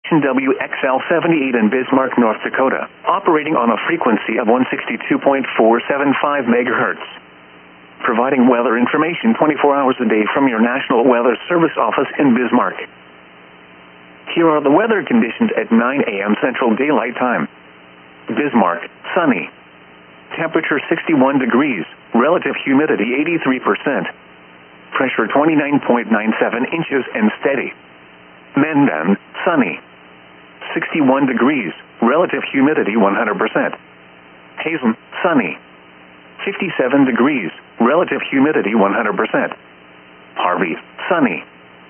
WXL-78 in Bismarck, North Dakota, operating on a frequency of 162.475 megahertz. Providing weather information 24 hours a day from your National Weather Service office in Bismarck. Here are the weather conditions at 9 a.m. Central Daylight Time. Bismarck, sunny. Temperature 61 degrees, relative humidity 83%. Pressure 29.97 inches and steady. Mandan, sunny. 61 degrees, relative humidity 100%. Hazen, sunny. 57 degrees, relative humidity 100%. Harvey, sunny.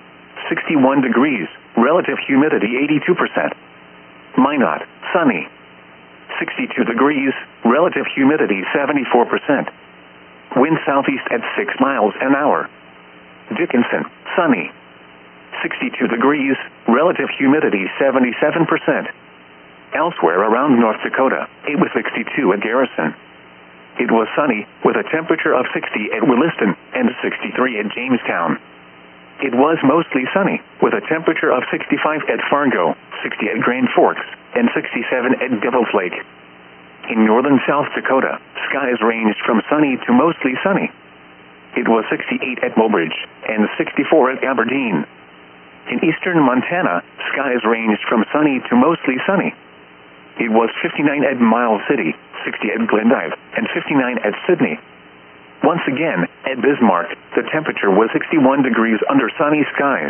61 degrees, relative humidity 82%. Minot, sunny. 62 degrees, relative humidity 74%. Wind southeast at 6 miles an hour. Dickinson, sunny. 62 degrees, relative humidity 77%. Elsewhere around North Dakota, it was 62 at Garrison. It was sunny, with a temperature of 60 at Williston and 63 at Jamestown. It was mostly sunny, with a temperature of 65 at Fargo, 60 at Grand Forks, and 67 at Devil's Lake. In northern South Dakota, skies ranged from sunny to mostly sunny. It was 68 at Mobridge and 64 at Aberdeen. In eastern Montana, skies ranged from sunny to mostly sunny. It was 59 at Miles City, 60 at Glendive, and 59 at Sydney. Once again, at Bismarck, the temperature was 61 degrees under sunny skies.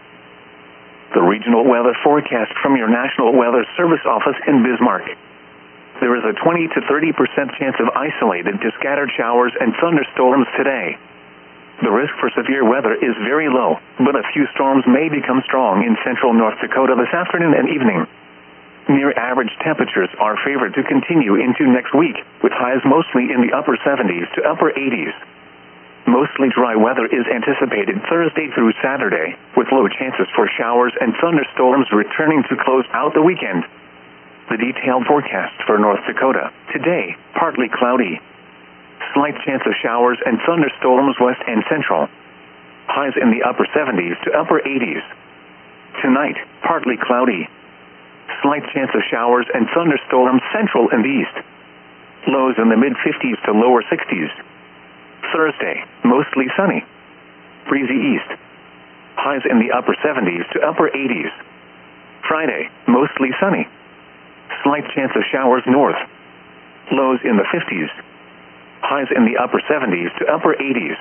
The regional weather forecast from your National Weather Service office in Bismarck. There is a 20 to 30% chance of isolated to scattered showers and thunderstorms today. The risk for severe weather is very low, but a few storms may become strong in central North Dakota this afternoon and evening. Near average temperatures are favored to continue into next week, with highs mostly in the upper 70s to upper 80s. Mostly dry weather is anticipated Thursday through Saturday, with low chances for showers and thunderstorms returning to close out the weekend. The detailed forecast for North Dakota. Today, partly cloudy. Slight chance of showers and thunderstorms west and central. Highs in the upper 70s to upper 80s. Tonight, partly cloudy. Slight chance of showers and thunderstorms central and east. Lows in the mid-50s to lower 60s. Thursday, mostly sunny. Breezy east. Highs in the upper 70s to upper 80s. Friday, mostly sunny. Slight chance of showers north. Lows in the 50s. Highs in the upper 70s to upper 80s.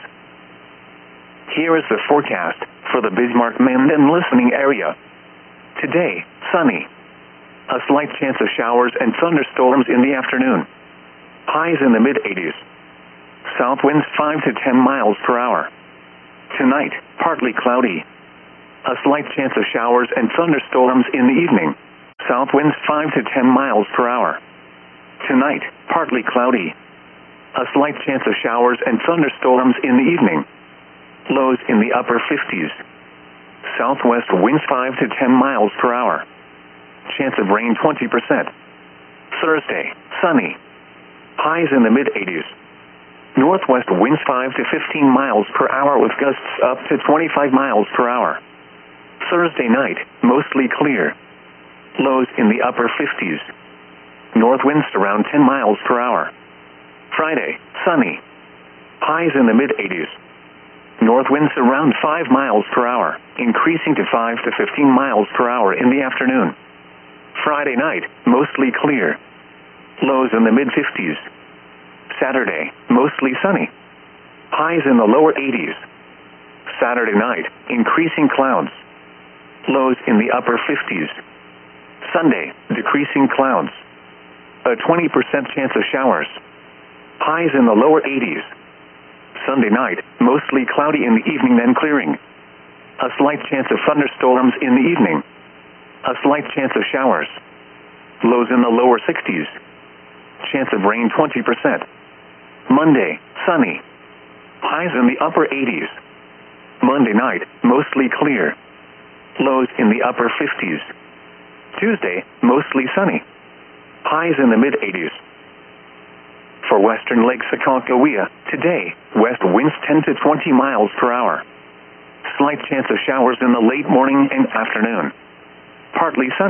Here is the forecast for the Bismarck-Mandan listening area. Today, sunny. A slight chance of showers and thunderstorms in the afternoon. Highs in the mid-80s. South winds 5 to 10 miles per hour. Tonight, partly cloudy. A slight chance of showers and thunderstorms in the evening. South winds 5 to 10 miles per hour. Tonight, partly cloudy. A slight chance of showers and thunderstorms in the evening. Lows in the upper 50s. Southwest winds 5 to 10 miles per hour. Chance of rain 20%. Thursday, sunny. Highs in the mid-80s. Northwest winds 5 to 15 miles per hour with gusts up to 25 miles per hour. Thursday night, mostly clear. Lows in the upper 50s. North winds around 10 miles per hour. Friday, sunny. Highs in the mid-80s. North winds around 5 miles per hour, increasing to 5 to 15 miles per hour in the afternoon. Friday night, mostly clear. Lows in the mid-50s. Saturday, mostly sunny. Highs in the lower 80s. Saturday night, increasing clouds. Lows in the upper 50s. Sunday, decreasing clouds. A 20% chance of showers. Highs in the lower 80s. Sunday night, mostly cloudy in the evening then clearing. A slight chance of thunderstorms in the evening. A slight chance of showers. Lows in the lower 60s. Chance of rain 20%. Monday, sunny. Highs in the upper 80s. Monday night, mostly clear. Lows in the upper 50s. Tuesday, mostly sunny. Highs in the mid-80s. For western Lake Aconcagua, today, west winds 10 to 20 miles per hour. Slight chance of showers in the late morning and afternoon. Partly sunny.